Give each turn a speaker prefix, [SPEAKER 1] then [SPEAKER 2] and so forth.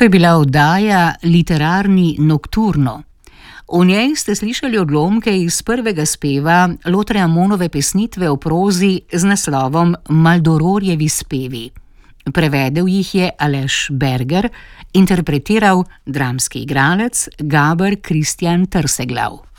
[SPEAKER 1] To je bila oddaja Literarni Nokturno. V njej ste slišali odlomke iz prvega speva Lotre Amonove pesnitve v prozi z naslovom Maldororjevi spevi. Prevedel jih je Aleš Berger, interpretiral dramski igralec Gaber Kristjan Trseglav.